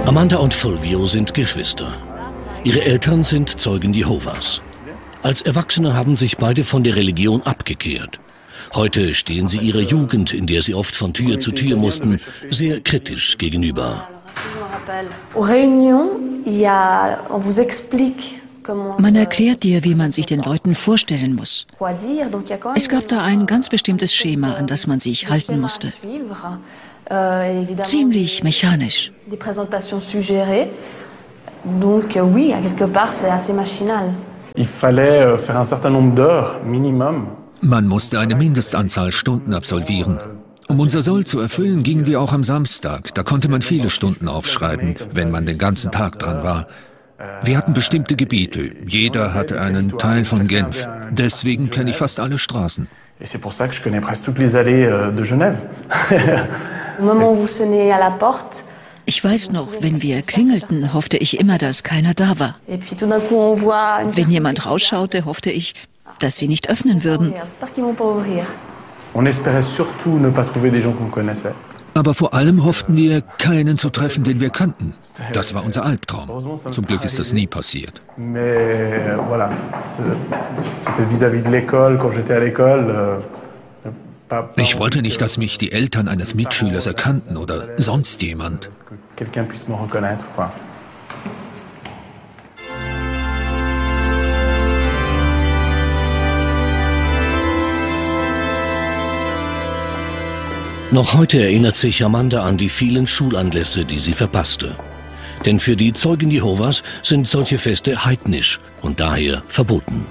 Amanda und Fulvio sind Geschwister. Ihre Eltern sind Zeugen Jehovas. Als Erwachsene haben sich beide von der Religion abgekehrt. Heute stehen sie ihrer Jugend, in der sie oft von Tür zu Tür mussten, sehr kritisch gegenüber. Man erklärt dir, wie man sich den Leuten vorstellen muss. Es gab da ein ganz bestimmtes Schema, an das man sich halten musste. Ziemlich mechanisch. Man musste eine Mindestanzahl Stunden absolvieren. Um unser Soll zu erfüllen, gingen wir auch am Samstag. Da konnte man viele Stunden aufschreiben, wenn man den ganzen Tag dran war. Wir hatten bestimmte Gebiete. Jeder hatte einen Teil von Genf. Deswegen kenne ich fast alle Straßen. Ich weiß noch, wenn wir klingelten, hoffte ich immer, dass keiner da war. Wenn jemand rausschaute, hoffte ich, dass sie nicht öffnen würden. Aber vor allem hofften wir, keinen zu treffen, den wir kannten. Das war unser Albtraum. Zum Glück ist das nie passiert. Ich wollte nicht, dass mich die Eltern eines Mitschülers erkannten oder sonst jemand. Noch heute erinnert sich Amanda an die vielen Schulanlässe, die sie verpasste. Denn für die Zeugen Jehovas sind solche Feste heidnisch und daher verboten.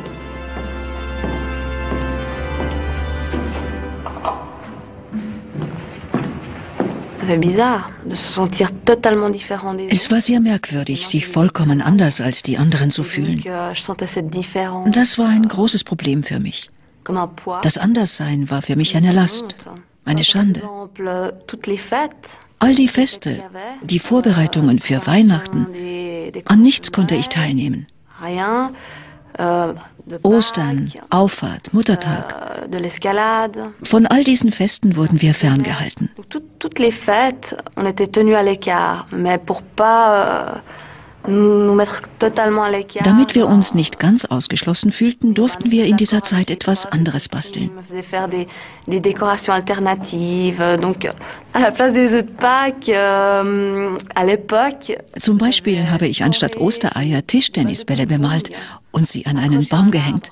Es war sehr merkwürdig, sich vollkommen anders als die anderen zu fühlen. Das war ein großes Problem für mich. Das Anderssein war für mich eine Last, eine Schande. All die Feste, die Vorbereitungen für Weihnachten, an nichts konnte ich teilnehmen. Ostern, Auffahrt, Muttertag. Von all diesen Festen wurden wir ferngehalten. Damit wir uns nicht ganz ausgeschlossen fühlten, durften wir in dieser Zeit etwas anderes basteln. Zum Beispiel habe ich anstatt Ostereier Tischtennisbälle bemalt und sie an einen Baum gehängt.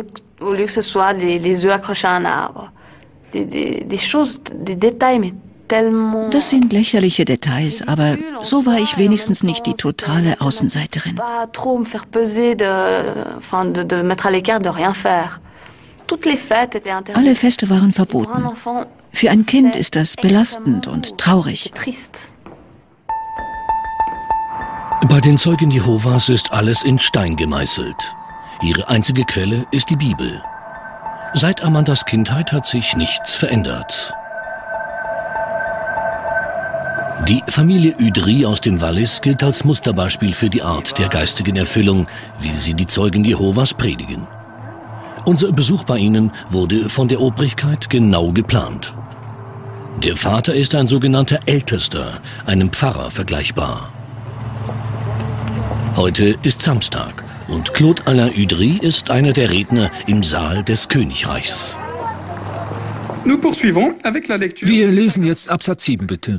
Das sind lächerliche Details, aber so war ich wenigstens nicht die totale Außenseiterin. Alle Feste waren verboten. Für ein Kind ist das belastend und traurig. Bei den Zeugen Jehovas ist alles in Stein gemeißelt. Ihre einzige Quelle ist die Bibel. Seit Amandas Kindheit hat sich nichts verändert. Die Familie Udry aus dem Wallis gilt als Musterbeispiel für die Art der geistigen Erfüllung, wie sie die Zeugen Jehovas predigen. Unser Besuch bei ihnen wurde von der Obrigkeit genau geplant. Der Vater ist ein sogenannter Ältester, einem Pfarrer vergleichbar. Heute ist Samstag und Claude Alain Udry ist einer der Redner im Saal des Königreichs. Wir lesen jetzt Absatz 7, bitte.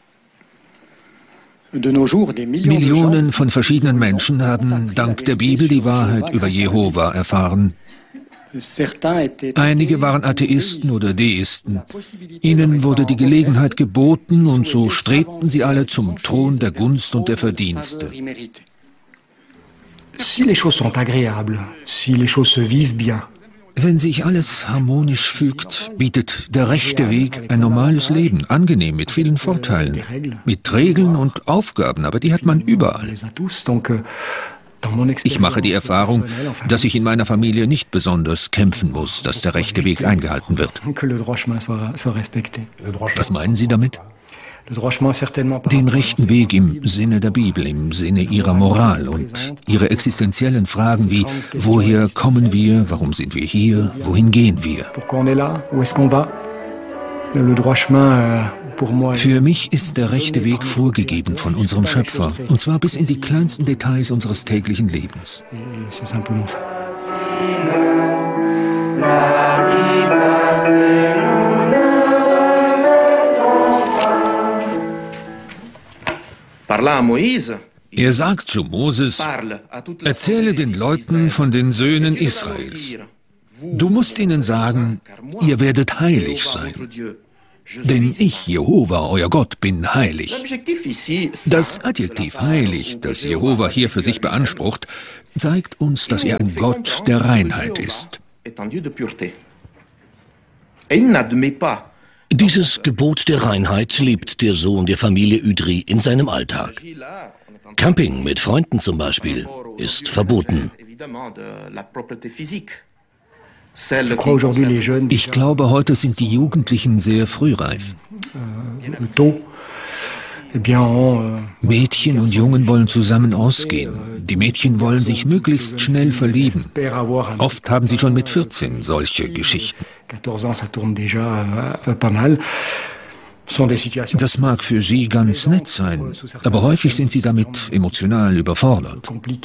Millionen von verschiedenen Menschen haben dank der Bibel die Wahrheit über Jehova erfahren. Einige waren Atheisten oder Deisten. Ihnen wurde die Gelegenheit geboten und so strebten sie alle zum Thron der Gunst und der Verdienste. Wenn sich alles harmonisch fügt, bietet der rechte Weg ein normales Leben, angenehm, mit vielen Vorteilen, mit Regeln und Aufgaben, aber die hat man überall. Ich mache die Erfahrung, dass ich in meiner Familie nicht besonders kämpfen muss, dass der rechte Weg eingehalten wird. Was meinen Sie damit? Den rechten Weg im Sinne der Bibel, im Sinne ihrer Moral und ihre existenziellen Fragen wie, woher kommen wir, warum sind wir hier, wohin gehen wir? Für mich ist der rechte Weg vorgegeben von unserem Schöpfer, und zwar bis in die kleinsten Details unseres täglichen Lebens. Er sagt zu Moses: Erzähle den Leuten von den Söhnen Israels. Du musst ihnen sagen, ihr werdet heilig sein. Denn ich, Jehova, euer Gott, bin heilig. Das Adjektiv heilig, das Jehova hier für sich beansprucht, zeigt uns, dass er ein Gott der Reinheit ist. Dieses Gebot der Reinheit lebt der Sohn der Familie Udry in seinem Alltag. Camping mit Freunden zum Beispiel ist verboten. Ich glaube, heute sind die Jugendlichen sehr frühreif. Mädchen und Jungen wollen zusammen ausgehen. Die Mädchen wollen sich möglichst schnell verlieben. Oft haben sie schon mit 14 solche Geschichten. Das mag für sie ganz nett sein, aber häufig sind sie damit emotional überfordert.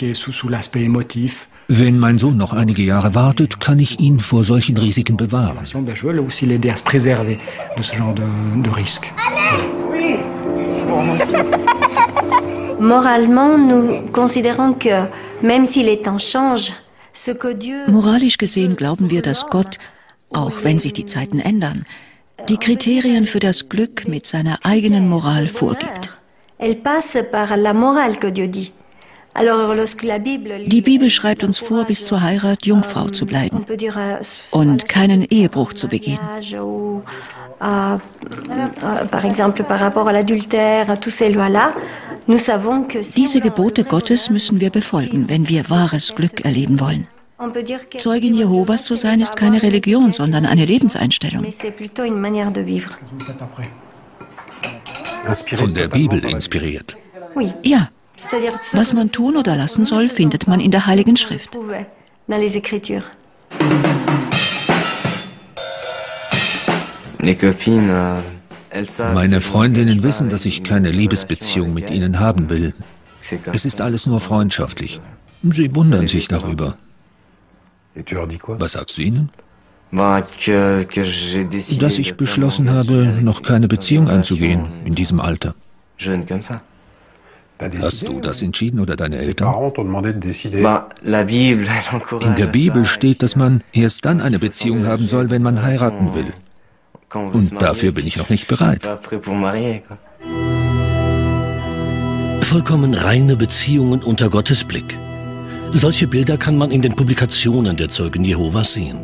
Wenn mein Sohn noch einige Jahre wartet, kann ich ihn vor solchen Risiken bewahren. Moralisch gesehen glauben wir, dass Gott, auch wenn sich die Zeiten ändern, die Kriterien für das Glück mit seiner eigenen Moral vorgibt. Die Bibel schreibt uns vor, bis zur Heirat Jungfrau zu bleiben und keinen Ehebruch zu begehen. Diese Gebote Gottes müssen wir befolgen, wenn wir wahres Glück erleben wollen. Zeugin Jehovas zu sein ist keine Religion, sondern eine Lebenseinstellung. Von der Bibel inspiriert. Ja. Was man tun oder lassen soll, findet man in der Heiligen Schrift. Meine Freundinnen wissen, dass ich keine Liebesbeziehung mit ihnen haben will. Es ist alles nur freundschaftlich. Sie wundern sich darüber. Was sagst du ihnen? Dass ich beschlossen habe, noch keine Beziehung einzugehen in diesem Alter. Hast du das entschieden oder deine Eltern? In der Bibel steht, dass man erst dann eine Beziehung haben soll, wenn man heiraten will. Und dafür bin ich noch nicht bereit. Vollkommen reine Beziehungen unter Gottes Blick. Solche Bilder kann man in den Publikationen der Zeugen Jehovas sehen.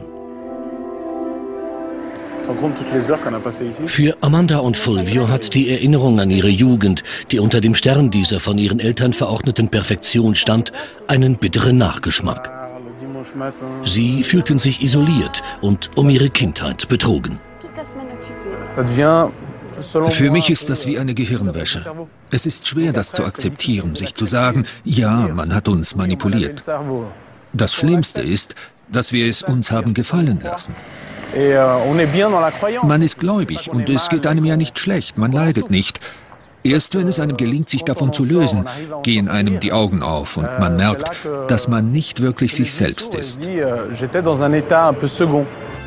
Für Amanda und Fulvio hat die Erinnerung an ihre Jugend, die unter dem Stern dieser von ihren Eltern verordneten Perfektion stand, einen bitteren Nachgeschmack. Sie fühlten sich isoliert und um ihre Kindheit betrogen. Für mich ist das wie eine Gehirnwäsche. Es ist schwer, das zu akzeptieren, sich zu sagen, ja, man hat uns manipuliert. Das Schlimmste ist, dass wir es uns haben gefallen lassen. Man ist gläubig und es geht einem ja nicht schlecht, man leidet nicht. Erst wenn es einem gelingt, sich davon zu lösen, gehen einem die Augen auf und man merkt, dass man nicht wirklich sich selbst ist.